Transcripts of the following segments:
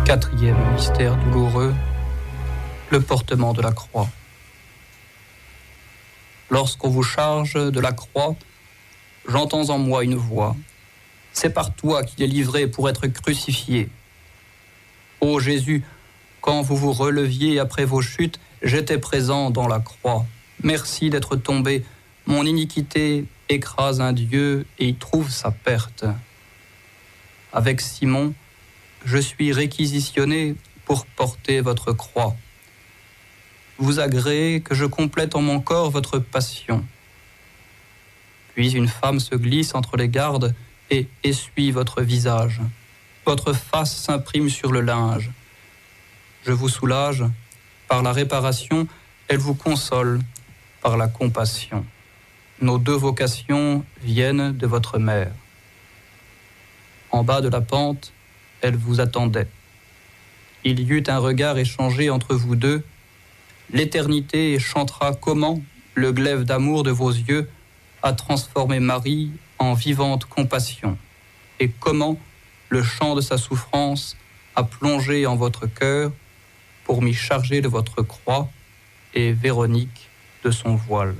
Quatrième mystère douloureux, le portement de la croix. Lorsqu'on vous charge de la croix, j'entends en moi une voix. C'est par toi qu'il est livré pour être crucifié. Ô Jésus, quand vous vous releviez après vos chutes, j'étais présent dans la croix. Merci d'être tombé. Mon iniquité écrase un Dieu et y trouve sa perte. Avec Simon, je suis réquisitionné pour porter votre croix. Vous agréez que je complète en mon corps votre passion. Puis une femme se glisse entre les gardes et essuie votre visage. Votre face s'imprime sur le linge. Je vous soulage par la réparation, elle vous console par la compassion. Nos deux vocations viennent de votre mère. En bas de la pente, elle vous attendait. Il y eut un regard échangé entre vous deux. L'éternité chantera comment le glaive d'amour de vos yeux a transformé Marie en vivante compassion, et comment le chant de sa souffrance a plongé en votre cœur pour m'y charger de votre croix et Véronique de son voile.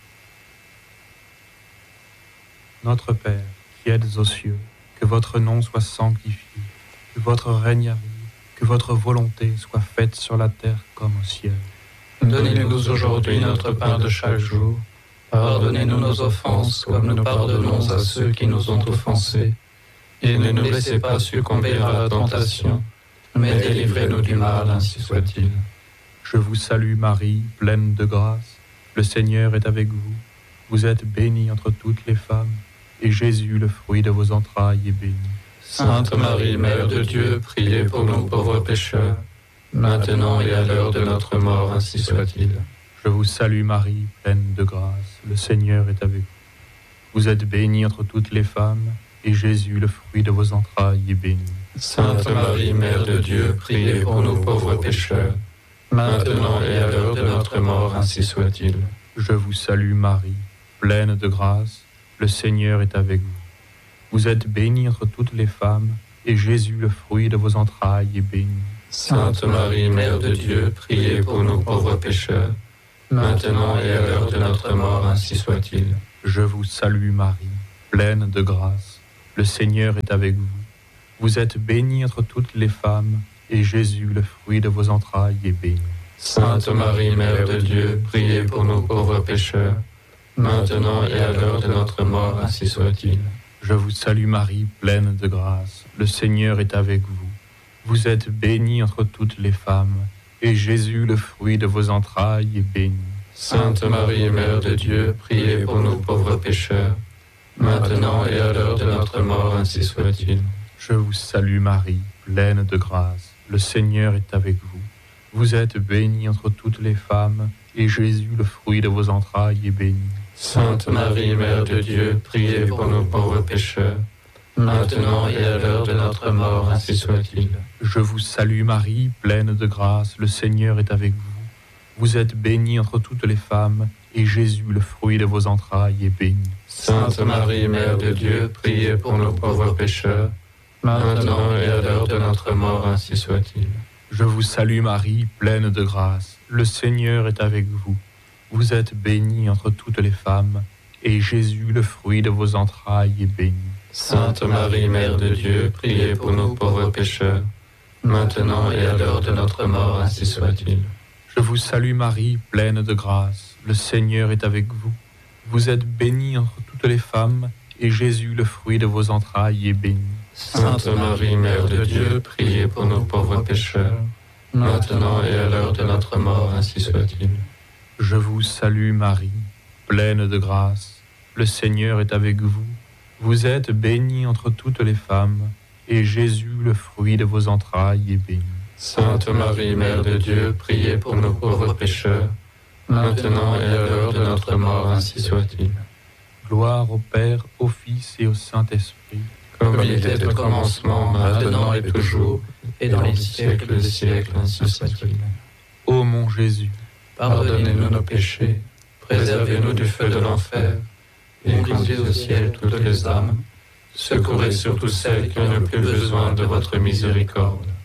Notre Père, qui êtes aux cieux, que votre nom soit sanctifié, que votre règne arrive, que votre volonté soit faite sur la terre comme au ciel. Donnez-nous aujourd'hui notre pain de chaque jour. Pardonnez-nous nos offenses, comme nous pardonnons à ceux qui nous ont offensés. Et ne nous laissez pas succomber à la tentation, mais délivrez-nous du mal, ainsi soit-il. Je vous salue Marie, pleine de grâce. Le Seigneur est avec vous. Vous êtes bénie entre toutes les femmes, et Jésus, le fruit de vos entrailles, est béni. Sainte Marie, Mère de Dieu, priez pour nous pauvres pécheurs, maintenant et à l'heure de notre mort, ainsi soit-il. Je vous salue Marie, pleine de grâce. Le Seigneur est avec vous. Vous êtes bénie entre toutes les femmes, et Jésus, le fruit de vos entrailles, est béni. Sainte Marie, Mère de Dieu, priez pour nous pauvres pécheurs, maintenant et à l'heure de notre mort, ainsi soit-il. Je vous salue Marie, pleine de grâce. Le Seigneur est avec vous. Vous êtes bénie entre toutes les femmes, et Jésus, le fruit de vos entrailles, est béni. Sainte Marie, Mère de Dieu, priez pour nous pauvres pécheurs, maintenant et à l'heure de notre mort, ainsi soit-il. Je vous salue Marie, pleine de grâce. Le Seigneur est avec vous. Vous êtes bénie entre toutes les femmes, et Jésus, le fruit de vos entrailles, est béni. Sainte Marie, Mère de Dieu, priez pour nous pauvres pécheurs, maintenant et à l'heure de notre mort, ainsi soit-il. Je vous salue Marie, pleine de grâce. Le Seigneur est avec vous. Vous êtes bénie entre toutes les femmes, et Jésus, le fruit de vos entrailles, est béni. Sainte Marie, Mère de Dieu, priez pour nous pauvres pécheurs, maintenant et à l'heure de notre mort, ainsi soit-il. Je vous salue Marie, pleine de grâce. Le Seigneur est avec vous. Vous êtes bénie entre toutes les femmes, et Jésus, le fruit de vos entrailles, est béni. Sainte Marie, Mère de Dieu, priez pour nous pauvres pécheurs, maintenant et à l'heure de notre mort, ainsi soit-il. Je vous salue Marie, pleine de grâce. Le Seigneur est avec vous. Vous êtes bénie entre toutes les femmes, et Jésus, le fruit de vos entrailles, est béni. Sainte Marie, Mère de Dieu, priez pour nous pauvres pécheurs, maintenant et à l'heure de notre mort, ainsi soit-il. Je vous salue Marie, pleine de grâce. Le Seigneur est avec vous. Vous êtes bénie entre toutes les femmes, et Jésus, le fruit de vos entrailles, est béni. Sainte Marie, Mère de Dieu, priez pour nous pauvres pécheurs, maintenant et à l'heure de notre mort, ainsi soit-il. Je vous salue Marie, pleine de grâce. Le Seigneur est avec vous. Vous êtes bénie entre toutes les femmes, et Jésus, le fruit de vos entrailles, est béni. Sainte Marie, Mère de Dieu, priez pour nous pauvres pécheurs, maintenant et à l'heure de notre mort, ainsi soit-il. Je vous salue Marie, pleine de grâce. Le Seigneur est avec vous. Vous êtes bénie entre toutes les femmes, et Jésus, le fruit de vos entrailles, est béni. Sainte Marie, Mère de Dieu, priez pour nous pauvres pécheurs, maintenant et à l'heure de notre mort, ainsi soit-il. Gloire au Père, au Fils et au Saint-Esprit, comme il était au commencement, maintenant et toujours, et dans les siècles des siècles, ainsi soit-il. Ô mon Jésus, pardonnez-nous nos péchés, préservez-nous du feu de l'enfer, et conduisez au ciel toutes les âmes, secourez surtout celles qui ont le plus besoin de votre miséricorde.